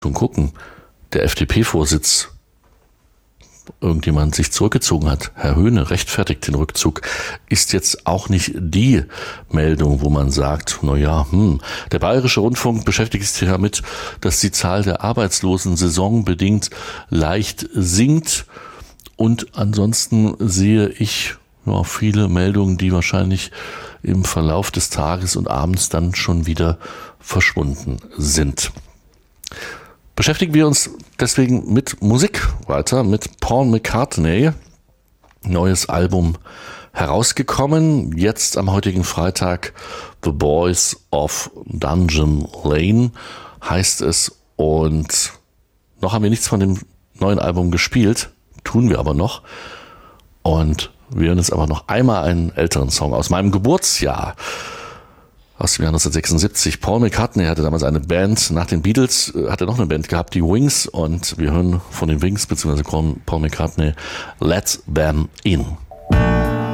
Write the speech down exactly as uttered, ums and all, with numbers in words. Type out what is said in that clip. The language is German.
Schon gucken, der F D P-Vorsitz, irgendjemand sich zurückgezogen hat, Herr Höhne rechtfertigt den Rückzug, ist jetzt auch nicht die Meldung, wo man sagt, na ja, hm, der Bayerische Rundfunk beschäftigt sich damit, dass die Zahl der Arbeitslosen saisonbedingt leicht sinkt, und ansonsten sehe ich ja, viele Meldungen, die wahrscheinlich im Verlauf des Tages und abends dann schon wieder verschwunden sind. Beschäftigen wir uns deswegen mit Musik weiter, mit Paul McCartney. Neues Album herausgekommen, jetzt am heutigen Freitag, The Boys of Dungeon Lane heißt es, und noch haben wir nichts von dem neuen Album gespielt, tun wir aber noch, und wir hören jetzt aber noch einmal einen älteren Song aus meinem Geburtsjahr, aus dem Jahr neunzehnhundertsechsundsiebzig. Paul McCartney hatte damals eine Band, nach den Beatles hat er noch eine Band gehabt, die Wings, und wir hören von den Wings bzw. Paul McCartney Let Them In.